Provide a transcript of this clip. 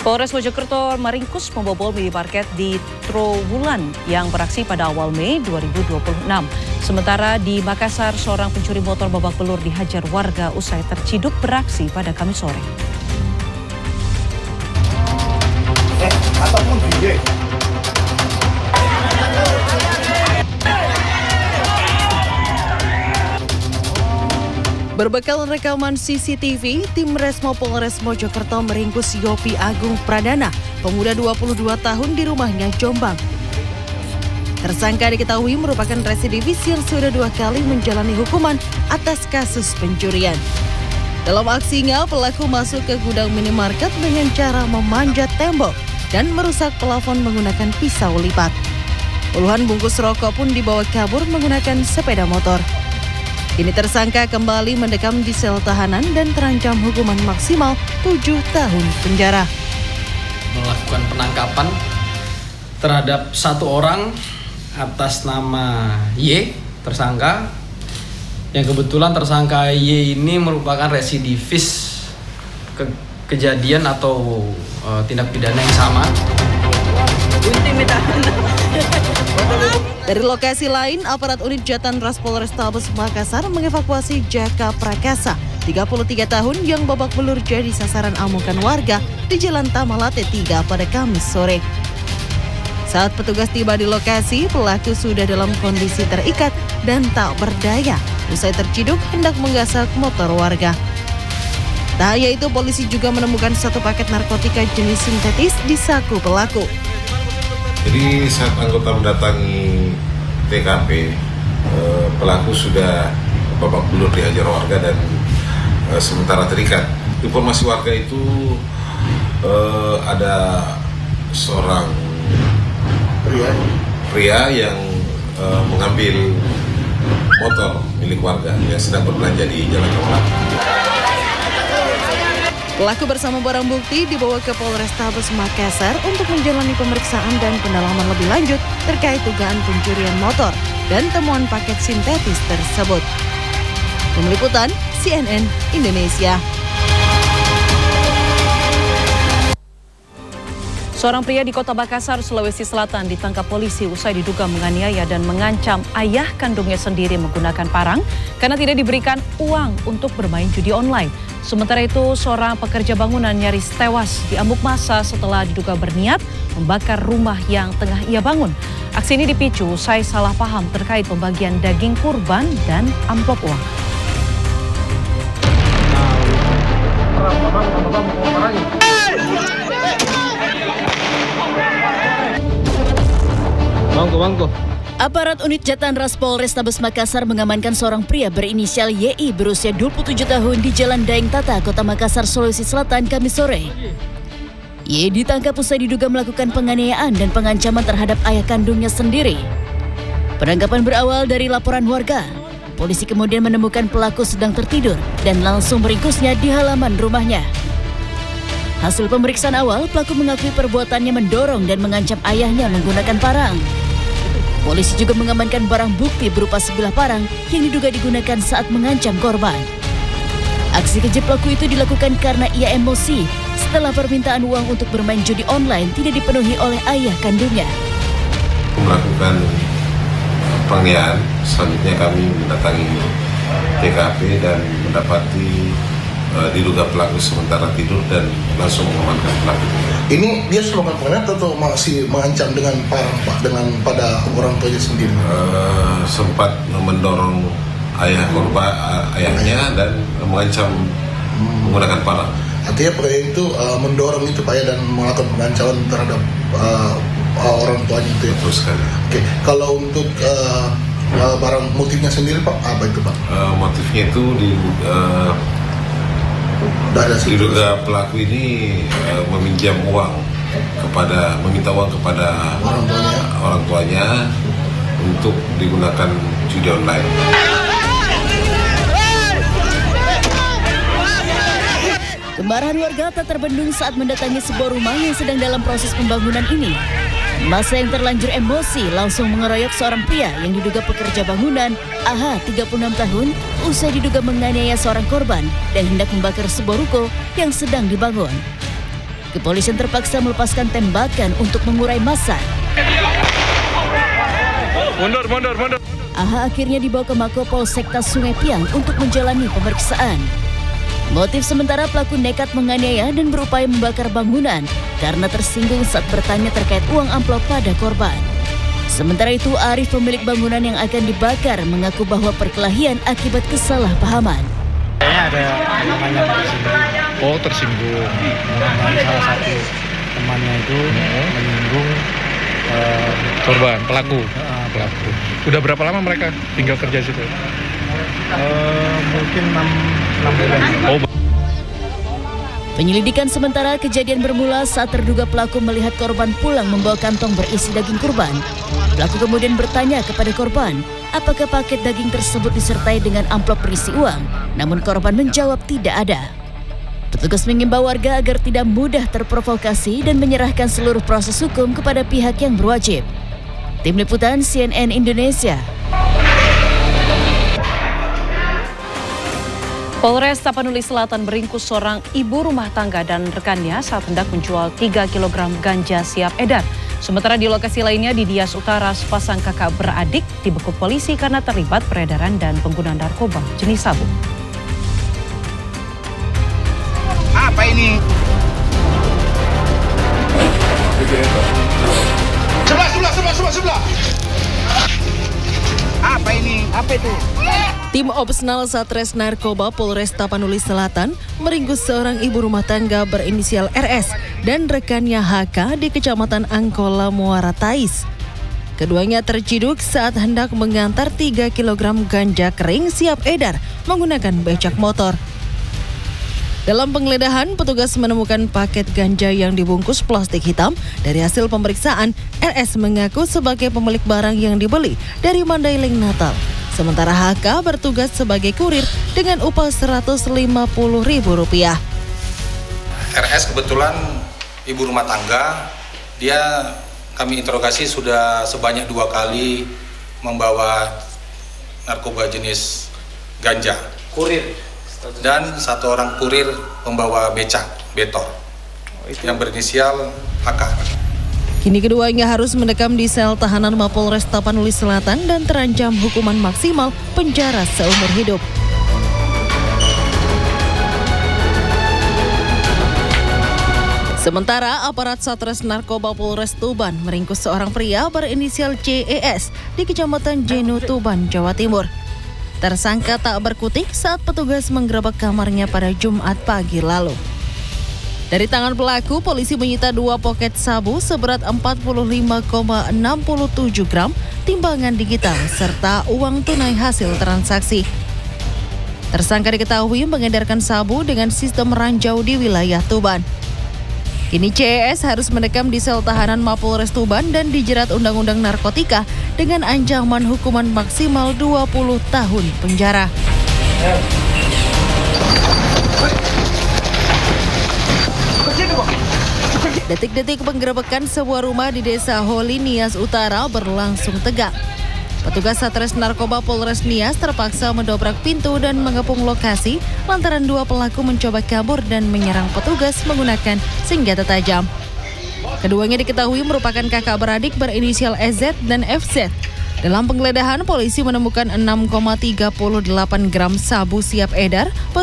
Polres Mojokerto meringkus pembobol minimarket di Trowulan yang beraksi pada awal Mei 2026. Sementara di Makassar, seorang pencuri motor babak belur dihajar warga usai terciduk beraksi pada Kamis sore. Berbekal rekaman CCTV, tim Resmo Polres Mojokerto meringkus Yopi Agung Pradana, pemuda 22 tahun di rumahnya Jombang. Tersangka diketahui merupakan residivis yang sudah 2 kali menjalani hukuman atas kasus pencurian. Dalam aksinya, pelaku masuk ke gudang minimarket dengan cara memanjat tembok dan merusak plafon menggunakan pisau lipat. Puluhan bungkus rokok pun dibawa kabur menggunakan sepeda motor. Kini tersangka kembali mendekam di sel tahanan dan terancam hukuman maksimal 7 tahun penjara. Melakukan penangkapan terhadap 1 orang atas nama Y, tersangka. Yang kebetulan tersangka Y ini merupakan residivis kejadian atau tindak pidana yang sama. Dari lokasi lain, aparat unit Jatan Ras Polrestabes Makassar mengevakuasi Jaka Prakasa, 33 tahun yang babak belur jadi sasaran amukan warga di Jalan Tamalate 3 pada Kamis sore. Saat petugas tiba di lokasi, pelaku sudah dalam kondisi terikat dan tak berdaya. Usai terciduk, hendak menggasak motor warga. Tak hanya itu, polisi juga menemukan 1 paket narkotika jenis sintetis di saku pelaku. Jadi saat anggota mendatangi TKP, pelaku sudah babak belur dihajar warga dan sementara terikat. Informasi warga itu ada seorang pria yang mengambil motor milik warga yang sedang berbelanja di Jalan Tamalate. Pelaku bersama barang bukti dibawa ke Polrestabes Makassar untuk menjalani pemeriksaan dan pendalaman lebih lanjut terkait dugaan pencurian motor dan temuan paket sintetis tersebut. Tim Liputan CNN Indonesia. Seorang pria di Kota Makassar, Sulawesi Selatan ditangkap polisi usai diduga menganiaya dan mengancam ayah kandungnya sendiri menggunakan parang karena tidak diberikan uang untuk bermain judi online. Sementara itu, seorang pekerja bangunan nyaris tewas diamuk massa setelah diduga berniat membakar rumah yang tengah ia bangun. Aksi ini dipicu usai salah paham terkait pembagian daging kurban dan amplop uang. Bangko. Aparat unit Jatan Ras Polrestabes Makassar mengamankan seorang pria berinisial YI berusia 27 tahun di Jalan Daeng Tata, Kota Makassar, Sulawesi Selatan, Kamis sore. Y ditangkap usai diduga melakukan penganiayaan dan pengancaman terhadap ayah kandungnya sendiri. Penangkapan berawal dari laporan warga. Polisi kemudian menemukan pelaku sedang tertidur dan langsung meringkusnya di halaman rumahnya. Hasil pemeriksaan awal, pelaku mengakui perbuatannya mendorong dan mengancam ayahnya menggunakan parang. Polisi juga mengamankan barang bukti berupa sebilah parang yang diduga digunakan saat mengancam korban. Aksi keji pelaku itu dilakukan karena ia emosi setelah permintaan uang untuk bermain judi online tidak dipenuhi oleh ayah kandungnya. Melakukan penganiayaan, selanjutnya kami mendatangi TKP dan mendapati diduga pelaku sementara tidur dan langsung mengamankan pelaku. Ini dia slogan penganiayaan atau masih mengancam dengan parang, Pak, dengan pada orang tuanya sendiri? Sempat mendorong ayahnya dan mengancam menggunakan parang. Artinya penganiayaan itu mendorong itu, Pak, ya, dan melakukan pengancaman terhadap orang tuanya itu. Betul sekali. Oke. Kalau untuk barang motifnya sendiri, Pak, apa itu, Pak? Motifnya itu diduga pelaku ini meminta uang kepada orang tuanya untuk digunakan judi online. Kemarahan warga tak terbendung saat mendatangi sebuah rumah yang sedang dalam proses pembangunan ini. Massa yang terlanjur emosi langsung mengeroyok seorang pria yang diduga pekerja bangunan, AH 36 tahun, usai diduga menganiaya seorang korban dan hendak membakar sebuah ruko yang sedang dibangun. kepolisian terpaksa melepaskan tembakan untuk mengurai massa. Mundur. AH akhirnya dibawa ke Mako Polsekta Sungai Piang untuk menjalani pemeriksaan. Motif sementara pelaku nekat menganiaya dan berupaya membakar bangunan karena tersinggung saat bertanya terkait uang amplop pada korban. Sementara itu, Arif, pemilik bangunan yang akan dibakar, mengaku bahwa perkelahian akibat kesalahpahaman. Kayaknya ada namanya tersinggung. Oh, tersinggung. Salah satu temannya itu menyinggung Korban, pelaku. Udah berapa lama mereka tinggal kerja di situ? mungkin 6 bulan. Oh. Penyelidikan sementara kejadian bermula saat terduga pelaku melihat korban pulang membawa kantong berisi daging kurban. Pelaku kemudian bertanya kepada korban, apakah paket daging tersebut disertai dengan amplop berisi uang? Namun korban menjawab tidak ada. Petugas mengimbau warga agar tidak mudah terprovokasi dan menyerahkan seluruh proses hukum kepada pihak yang berwajib. Tim Liputan CNN Indonesia. Polres Tapanuli Selatan meringkus seorang ibu rumah tangga dan rekannya saat hendak menjual 3 kg ganja siap edar. Sementara di lokasi lainnya di Dias Utara, sepasang kakak beradik dibekuk polisi karena terlibat peredaran dan penggunaan narkoba jenis sabu. Apa ini? Sebelah. Apa ini? Apa itu? Tim Opsnal Satres Narkoba Polres Tapanuli Selatan meringkus seorang ibu rumah tangga berinisial RS dan rekannya HK di Kecamatan Angkola, Muara Tais. Keduanya terciduk saat hendak mengantar 3 kg ganja kering siap edar menggunakan becak motor. Dalam penggeledahan, petugas menemukan paket ganja yang dibungkus plastik hitam. Dari hasil pemeriksaan, RS mengaku sebagai pemilik barang yang dibeli dari Mandailing, Natal. Sementara HK bertugas sebagai kurir dengan upah Rp150.000. RS kebetulan ibu rumah tangga, dia kami interogasi sudah sebanyak 2 kali membawa narkoba jenis ganja. Kurir. Dan 1 orang kurir membawa becak betor yang berinisial HK. Kini keduanya harus mendekam di sel tahanan Mapolres Tapanuli Selatan dan terancam hukuman maksimal penjara seumur hidup. Sementara aparat Satres Narkoba Polres Tuban meringkus seorang pria berinisial CES di Kecamatan Jenu, Tuban, Jawa Timur. Tersangka tak berkutik saat petugas menggerebek kamarnya pada Jumat pagi lalu. Dari tangan pelaku, polisi menyita 2 poket sabu seberat 45,67 gram, timbangan digital, serta uang tunai hasil transaksi. Tersangka diketahui mengedarkan sabu dengan sistem ranjau di wilayah Tuban. Kini CES harus mendekam di sel tahanan Mapolres Tuban dan dijerat Undang-Undang Narkotika dengan ancaman hukuman maksimal 20 tahun penjara. Detik-detik penggerebekan sebuah rumah di Desa Holi, Nias Utara berlangsung tegang. Petugas Satres Narkoba Polres Nias terpaksa mendobrak pintu dan mengepung lokasi lantaran 2 pelaku mencoba kabur dan menyerang petugas menggunakan senjata tajam. Keduanya diketahui merupakan kakak beradik berinisial EZ dan FZ. Dalam penggeledahan, polisi menemukan 6,38 gram sabu siap edar